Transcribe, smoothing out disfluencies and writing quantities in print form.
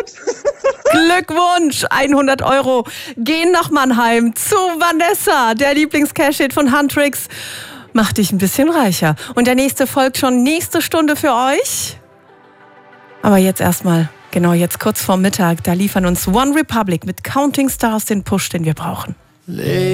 Glückwunsch, 100 € gehen nach Mannheim zu Vanessa, der Lieblings-Cash-Hit von Huntrix. Mach dich ein bisschen reicher. Und der nächste folgt schon nächste Stunde für euch. Aber jetzt erstmal, genau jetzt kurz vorm Mittag, da liefern uns One Republic mit Counting Stars den Push, den wir brauchen.